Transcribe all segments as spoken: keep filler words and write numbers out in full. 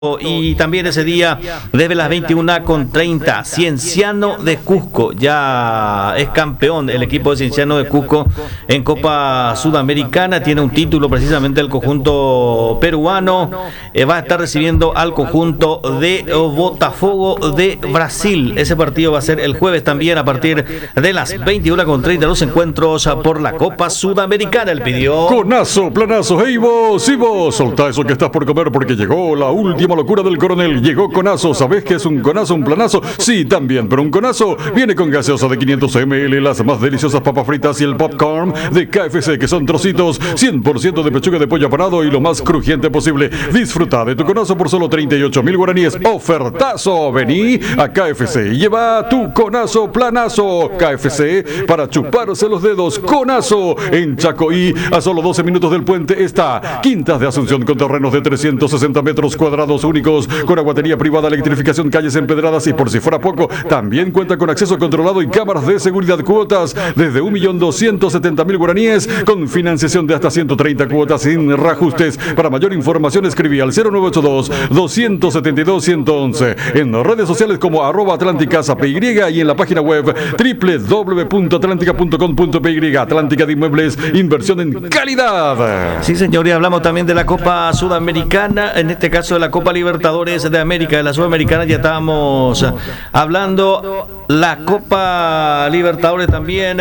Y también ese día, desde las veintiuna con treinta, Cienciano de Cusco, ya es campeón el equipo de Cienciano de Cusco en Copa Sudamericana, tiene un título precisamente el conjunto peruano, eh, va a estar recibiendo al conjunto de Botafogo de Brasil. Ese partido va a ser el jueves también a partir de las veintiuna con treinta, los encuentros por la Copa Sudamericana. El pidió Conazo, planazo, hey vos, y vos, soltá eso que estás por comer porque llegó la última locura del coronel. Llegó Conazo. ¿Sabés qué es un conazo, un planazo? Sí, también, pero un conazo viene con gaseosa de quinientos mililitros, las más deliciosas papas fritas y el popcorn de K F C, que son trocitos cien por ciento de pechuga de pollo apanado y lo más crujiente posible. Disfruta de tu conazo por solo treinta y ocho mil guaraníes. ¡Ofertazo! Vení a K F C y lleva tu conazo planazo. K F C para chuparse los dedos. Conazo en Chacoí, a solo doce minutos del puente está Quintas de Asunción, con terrenos de trescientos sesenta metros cuadrados únicos, con aguatería privada, electrificación, calles empedradas y, por si fuera poco, también cuenta con acceso controlado y cámaras de seguridad. Cuotas desde un millón doscientos setenta mil guaraníes, con financiación de hasta ciento treinta cuotas sin reajustes. Para mayor información escribí al cero nueve ocho dos, dos siete dos, uno uno uno, en redes sociales como arroba atlántica P Y y en la página web doble u doble u doble u punto atlántica punto com punto p y. Atlántica de Inmuebles, inversión en calidad. Sí, señor, y hablamos también de la Copa Sudamericana, en este caso de la Copa Libertadores de América, de la Sudamericana ya estábamos hablando. La Copa Libertadores también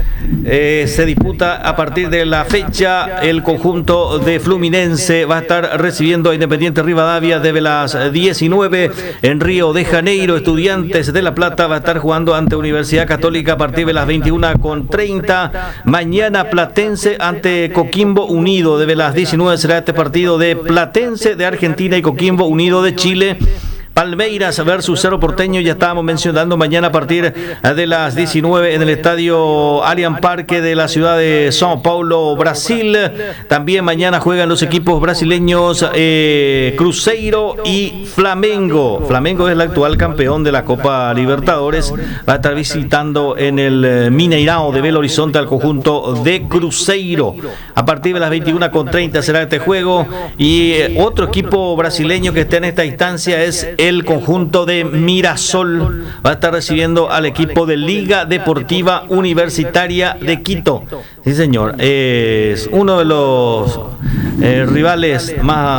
eh, se disputa a partir de la fecha. El conjunto de Fluminense va a estar recibiendo a Independiente Rivadavia desde las diecinueve en Río de Janeiro. Estudiantes de La Plata va a estar jugando ante Universidad Católica a partir de las veintiuna con treinta. Mañana Platense ante Coquimbo Unido, desde las diecinueve será este partido de Platense de Argentina y Coquimbo Unido de Chile. Palmeiras versus Cerro Porteño, ya estábamos mencionando, mañana a partir de las diecinueve en el estadio Allianz Parque de la ciudad de São Paulo, Brasil. También mañana juegan los equipos brasileños eh, Cruzeiro y Flamengo. Flamengo es el actual campeón de la Copa Libertadores, va a estar visitando en el Mineirao de Belo Horizonte al conjunto de Cruzeiro. A partir de las veintiuna con treinta será este juego, y eh, otro equipo brasileño que está en esta instancia es el conjunto de Mirasol, va a estar recibiendo al equipo de Liga Deportiva Universitaria de Quito. Sí, señor, es uno de los eh, rivales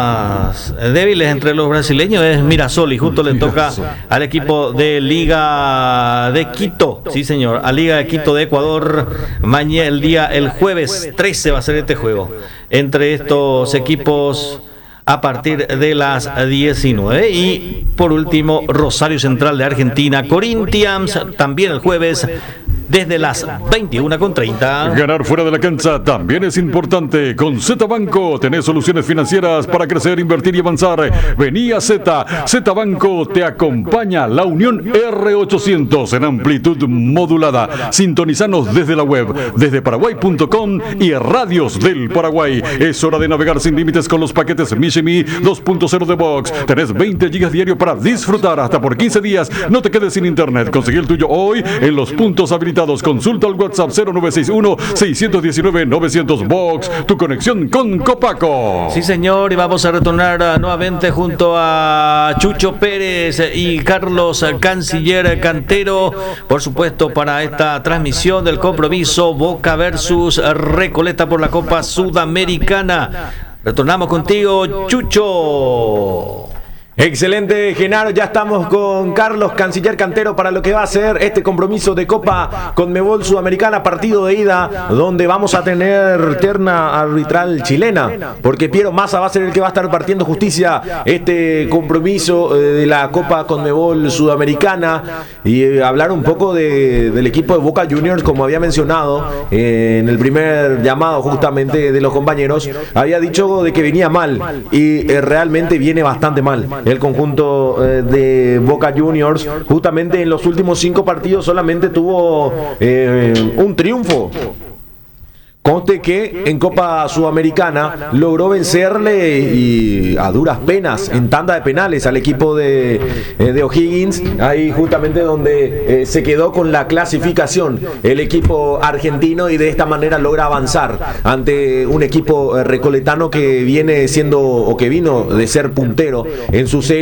más débiles entre los brasileños, es Mirasol, y justo le toca al equipo de Liga de Quito. Sí, señor, a Liga de Quito de Ecuador. Mañana, el día, el jueves trece va a ser este juego entre estos equipos a partir de las diecinueve. Y por último, Rosario Central de Argentina, Corinthians, también el jueves desde las veintiuna con treinta. Ganar fuera de la cancha también es importante. Con Z Banco tenés soluciones financieras para crecer, invertir y avanzar. Vení a Z. Z Banco te acompaña. La Unión R ochocientos en amplitud modulada. Sintonizanos desde la web, desde paraguay punto com y Radios del Paraguay. Es hora de navegar sin límites con los paquetes Mishimi dos punto cero de Box. Tenés veinte gigas diario para disfrutar hasta por quince días. No te quedes sin internet. Conseguí el tuyo hoy en los puntos habilitados. Consulta al WhatsApp cero nueve seis uno, seis uno nueve, nueve cero cero Box, tu conexión con Copaco. Sí, señor, y vamos a retornar uh, nuevamente junto a Chucho Pérez y Carlos Canciller Cantero, por supuesto, para esta transmisión del compromiso Boca versus Recoleta por la Copa Sudamericana. Retornamos contigo, Chucho. Excelente, Genaro, ya estamos con Carlos Canciller Cantero para lo que va a ser este compromiso de Copa Conmebol Sudamericana, partido de ida, donde vamos a tener terna arbitral chilena, porque Piero Massa va a ser el que va a estar partiendo justicia este compromiso de la Copa Conmebol Sudamericana, y hablar un poco de, del equipo de Boca Juniors, como había mencionado en el primer llamado justamente de los compañeros, había dicho de que venía mal, y realmente viene bastante mal el conjunto eh, de Boca Juniors. Justamente en los últimos cinco partidos solamente tuvo eh, un triunfo. Conste que en Copa Sudamericana logró vencerle y a duras penas en tanda de penales al equipo de, eh, de O'Higgins, ahí justamente donde eh, se quedó con la clasificación el equipo argentino y de esta manera logra avanzar ante un equipo eh, recoletano que viene siendo o que vino de ser puntero en su serie.